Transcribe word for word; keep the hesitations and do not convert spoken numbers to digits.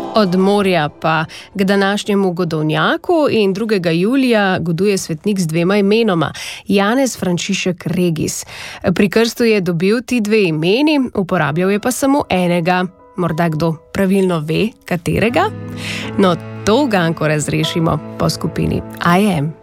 Od morja pa k današnjemu godovnjaku in drugega julija goduje svetnik z dvema imenoma, Janez Frančišek Regis. Pri krstu je dobil ti dve imeni, uporabljal je pa samo enega. Morda kdo pravilno ve, katerega? No, to uganko razrešimo po skupini I am.